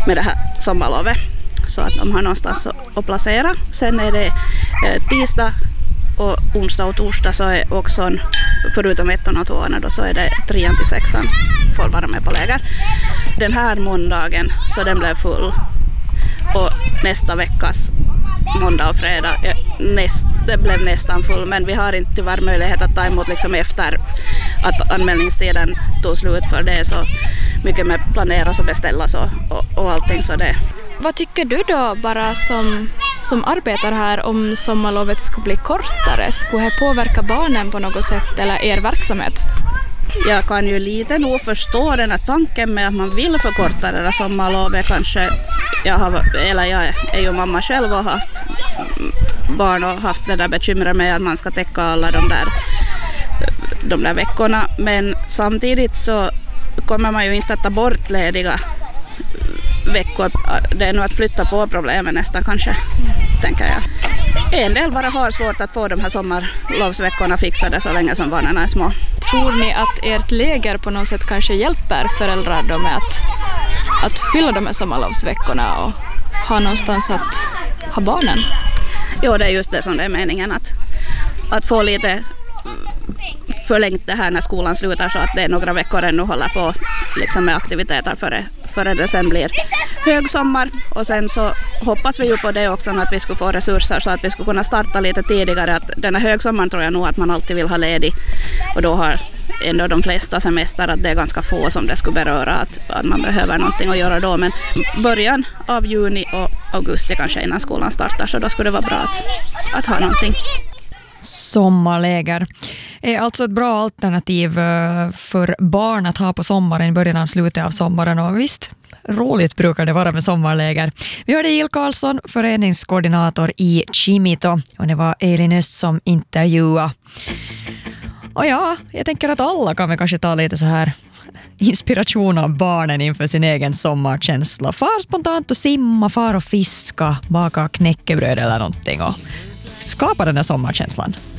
med det här sommarlovet. Så att de har någonstans att placera. Sen är det tisdag och onsdag och torsdag så är också, förutom 1:an och 2:an då, så är det 3:an till 6:an får vara med på läger. Den här måndagen så den blev full. Och nästa veckas måndag och fredag det blev nästan full, men vi har inte tyvärr möjlighet att ta emot liksom efter att anmälningstiden tog slut, för det är så mycket med planeras och beställas och allting. Så det. Vad tycker du då bara som arbetar här om sommarlovet skulle bli kortare? Skulle det påverka barnen på något sätt eller er verksamhet? Jag kan ju lite nog förstå den här tanken med att man vill förkorta det där sommarlovet. Kanske jag är ju mamma själv och haft barn och haft det där bekymret med att man ska täcka alla de där veckorna. Men samtidigt så kommer man ju inte att ta bort lediga veckor. Det är nog att flytta på problemen nästan kanske, tänker jag. En del bara har svårt att få de här sommarlovsveckorna fixade så länge som barnen är små. Tror ni att ert läger på något sätt kanske hjälper föräldrar då med att fylla de här sommarlovsveckorna och ha någonstans att ha barnen? Jo, det är just det som det är meningen, att få lite förlängt det här när skolan slutar, så att det är några veckor ännu håller på liksom med aktiviteter före det sen blir högsommar. Och sen så hoppas vi ju på det också, att vi skulle få resurser så att vi skulle kunna starta lite tidigare. Att den här högsommaren tror jag nog att man alltid vill ha ledig, och då har ändå de flesta semester att det är ganska få som det skulle beröra, att man behöver någonting att göra då. Men början av juni och augusti kanske innan skolan startar, så då skulle det vara bra att ha någonting. Sommarläger är alltså ett bra alternativ för barn att ha på sommaren i början av slutet av sommaren, och visst, roligt brukar det vara med sommarläger. Vi hörde Jill Karlsson, föreningskoordinator i Chimito, och det var Elin Öst som intervjuade. Och ja, jag tänker att alla kan vi kanske ta lite så här inspiration av barnen inför sin egen sommarkänsla. Far spontant och simma, far och fiska, baka knäckebröd eller någonting och skapa den där sommarkänslan.